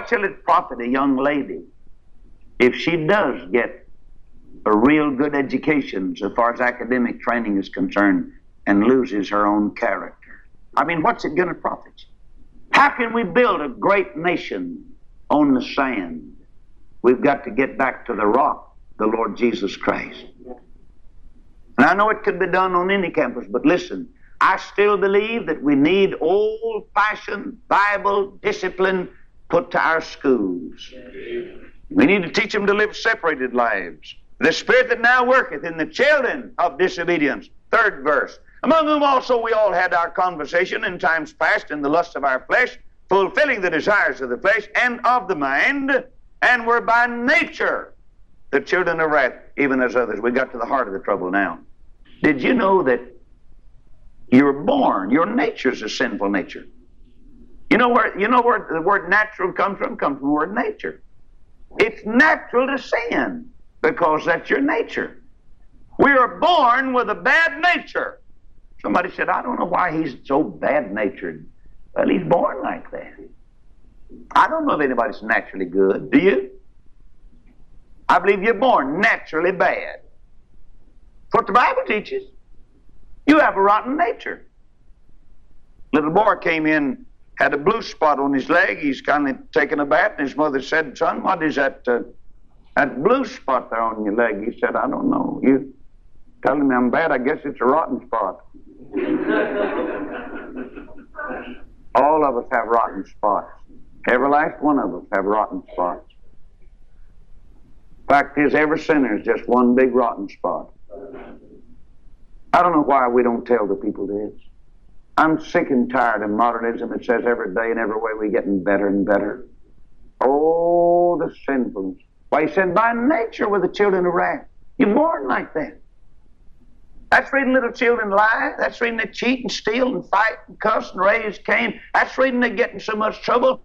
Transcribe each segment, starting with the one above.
shall it profit a young lady if she does get a real good education so far as academic training is concerned and loses her own character? I mean, what's it going to profit you? How can we build a great nation on the sand? We've got to get back to the rock, the Lord Jesus Christ. And I know it could be done on any campus, but listen, I still believe that we need old-fashioned Bible discipline put to our schools. We need to teach them to live separated lives. The spirit that now worketh in the children of disobedience. Third verse. Among whom also we all had our conversation in times past in the lust of our flesh, fulfilling the desires of the flesh and of the mind, and were by nature the children of wrath, even as others. We got to the heart of the trouble now. Did you know that you're born, your nature's a sinful nature? You know where the word natural comes from? Comes from the word nature. It's natural to sin because that's your nature. We are born with a bad nature. Somebody said, I don't know why he's so bad-natured. Well, he's born like that. I don't know if anybody's naturally good. Do you? I believe you're born naturally bad. That's what the Bible teaches. You have a rotten nature. Little boy came in, had a blue spot on his leg. He's kind of taking a bath, and his mother said, son, what is that blue spot there on your leg? He said, I don't know. You telling me I'm bad? I guess it's a rotten spot. All of us have rotten spots. Every last one of us have rotten spots. Fact is, every sinner is just one big rotten spot. I don't know why we don't tell the people this. I'm sick and tired of modernism. It says every day and every way we're getting better and better. Oh, the sinfulness. Why, he said, by nature we're the children of wrath. You're born like that. That's reading little children lie. That's reading they cheat and steal and fight and cuss and raise Cain. That's reading they get in so much trouble.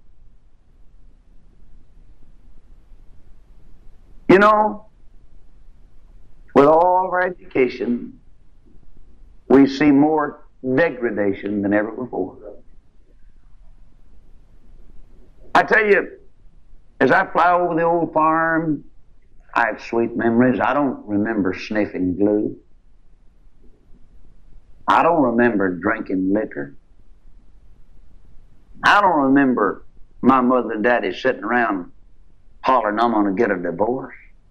You know, with all of our education, we see more degradation than ever before. I tell you, as I fly over the old farm, I have sweet memories. I don't remember sniffing glue. I don't remember drinking liquor. I don't remember my mother and daddy sitting around hollering, I'm going to get a divorce.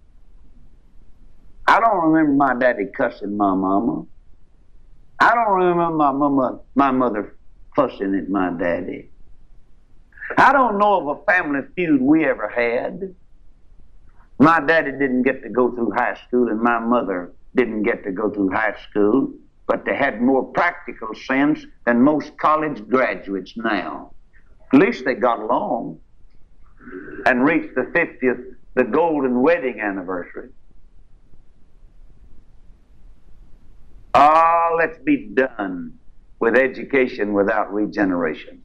I don't remember my daddy cussing my mama. I don't remember my mother fussing at my daddy. I don't know of a family feud we ever had. My daddy didn't get to go through high school and my mother didn't get to go through high school, but they had more practical sense than most college graduates now. At least they got along and reached the 50th, the golden wedding anniversary. Let's be done with education without regeneration.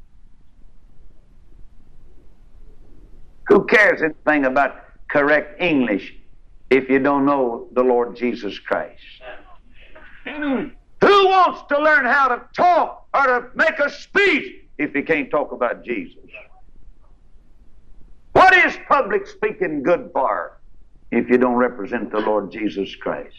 Who cares anything about correct English if you don't know the Lord Jesus Christ? Who wants to learn how to talk or to make a speech if you can't talk about Jesus? What is public speaking good for if you don't represent the Lord Jesus Christ?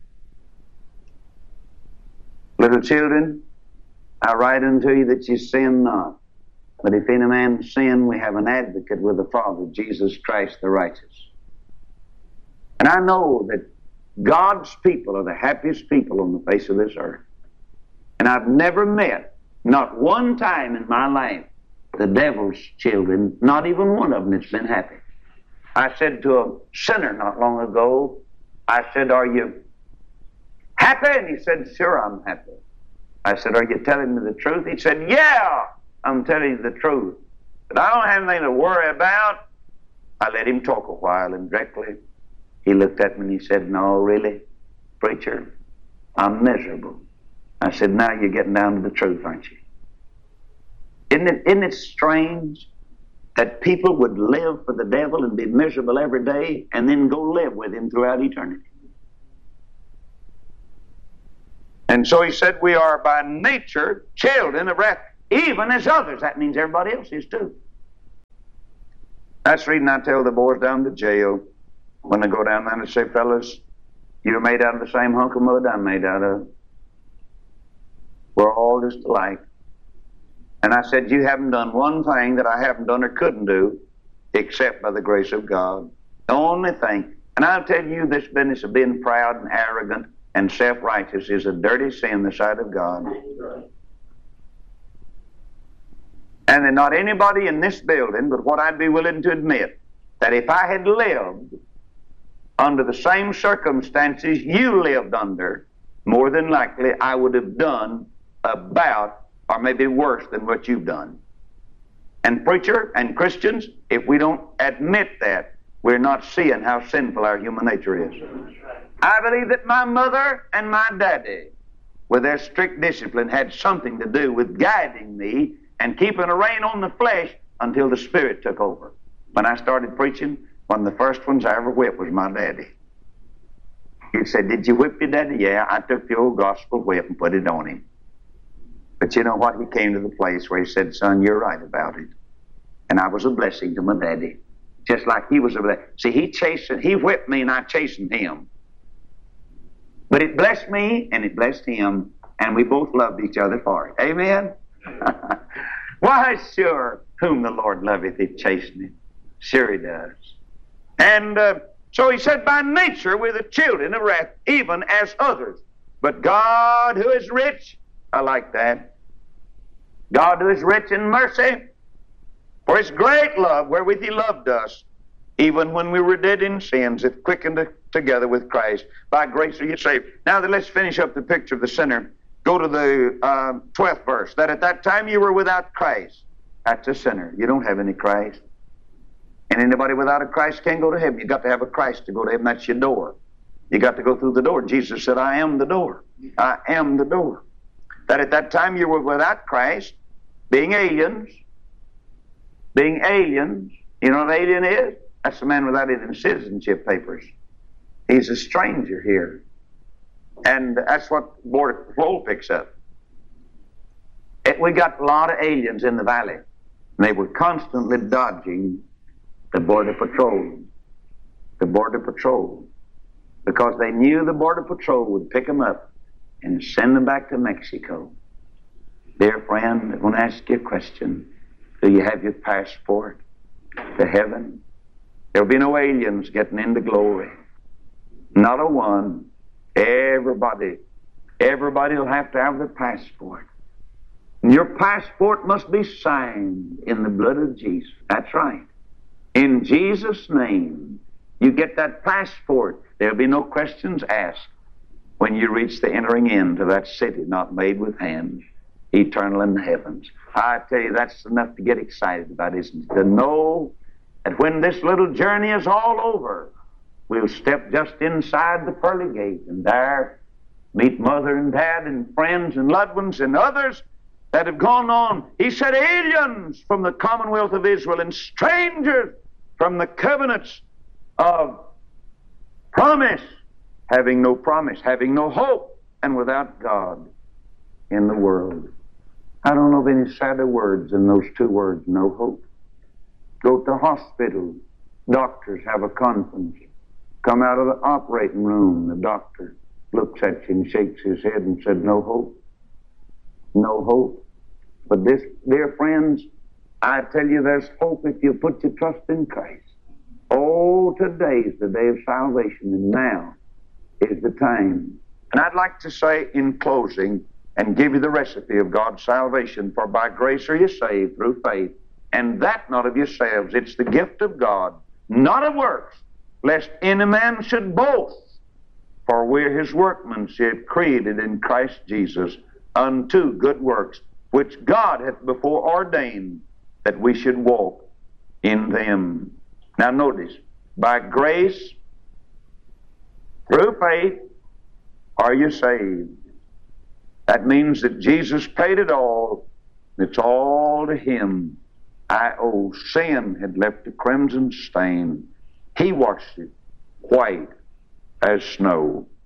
Little children, I write unto you that you sin not. But if any man sin, we have an advocate with the Father, Jesus Christ the righteous. And I know that God's people are the happiest people on the face of this earth. And I've never met, not one time in my life, the devil's children, not even one of them that's been happy. I said to a sinner not long ago, I said, are you happy? And he said, sure, I'm happy. I said, are you telling me the truth? He said, yeah, I'm telling you the truth. But I don't have anything to worry about. I let him talk a while, and directly he looked at me and he said, no, really, preacher, I'm miserable. I said, now you're getting down to the truth, aren't you? Isn't it strange that people would live for the devil and be miserable every day and then go live with him throughout eternity? And so he said, we are by nature children of wrath, even as others. That means everybody else is too. That's the reason I tell the boys down to jail, when they go down there and say, fellas, you're made out of the same hunk of mud I'm made out of. We're all just alike. And I said, you haven't done one thing that I haven't done or couldn't do except by the grace of God. The only thing. And I'll tell you, this business of being proud and arrogant and self-righteous is a dirty sin in the sight of God. And there's not anybody in this building but what I'd be willing to admit, that if I had lived under the same circumstances you lived under, more than likely I would have done about, or maybe worse than what you've done. And preacher and Christians, if we don't admit that, we're not seeing how sinful our human nature is. I believe that my mother and my daddy, with their strict discipline, had something to do with guiding me and keeping a rein on the flesh until the Spirit took over. When I started preaching, one of the first ones I ever whipped was my daddy. He said, did you whip your daddy? Yeah, I took the old gospel whip and put it on him. But you know what? He came to the place where he said, son, you're right about it. And I was a blessing to my daddy. Just like he was a blessing. See, he whipped me and I chastened him. But it blessed me and it blessed him, and we both loved each other for it. Amen? Why, sure, whom the Lord loveth, he chasteneth. Sure he does. And so he said, by nature we're the children of wrath, even as others. But God, who is rich, I like that. God, who is rich in mercy, for his great love wherewith he loved us, even when we were dead in sins, hath quickened us together with Christ. By grace are you saved. Now then, let's finish up the picture of the sinner. Go to the 12th verse. That at that time you were without Christ. That's a sinner. You don't have any Christ. And anybody without a Christ can't go to heaven. You've got to have a Christ to go to heaven. That's your door. You got to go through the door. Jesus said, I am the door. I am the door. That at that time you were without Christ, being aliens. Being aliens. You know what an alien is? That's the man without any citizenship papers. He's a stranger here. And that's what Border Patrol picks up. We got a lot of aliens in the valley. And they were constantly dodging the Border Patrol. The Border Patrol. Because they knew the Border Patrol would pick them up and send them back to Mexico. Dear friend, I want to ask you a question. Do you have your passport to heaven? There'll be no aliens getting into glory. Not a one. Everybody will have to have their passport. And your passport must be signed in the blood of Jesus. That's right. In Jesus' name, you get that passport. There'll be no questions asked when you reach the entering into that city not made with hands, eternal in the heavens. I tell you, that's enough to get excited about, isn't it? To know that when this little journey is all over, we'll step just inside the pearly gate and there meet mother and dad and friends and loved ones and others that have gone on. He said, aliens from the commonwealth of Israel and strangers from the covenants of promise, having no promise, having no hope, and without God in the world. I don't know of any sadder words than those two words, no hope. Go to the hospital, doctors have a conference. Come out of the operating room, the doctor looks at you and shakes his head and said, no hope. No hope. But this, dear friends, I tell you there's hope if you put your trust in Christ. Oh, today's the day of salvation, and now is the time. And I'd like to say in closing and give you the recipe of God's salvation. For by grace are you saved through faith, and that not of yourselves. It's the gift of God, not of works, lest any man should boast. For we're his workmanship, created in Christ Jesus unto good works, which God hath before ordained that we should walk in them. Now notice, by grace, through faith, are you saved. That means that Jesus paid it all. It's all to him. I owe. Sin had left a crimson stain. He washed it white as snow.